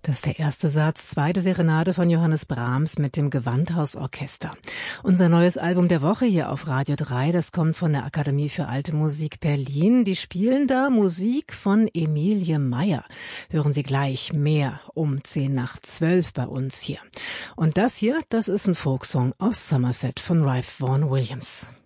Das ist der erste Satz, zweite Serenade von Johannes Brahms mit dem Gewandhausorchester. Unser neues Album der Woche hier auf Radio 3, das kommt von der Akademie für Alte Musik Berlin. Die spielen da Musik von Emilie Meier. Hören Sie gleich mehr um 11:10 bei uns hier. Und das hier, das ist ein Folksong aus Somerset von Ralph Vaughan Williams.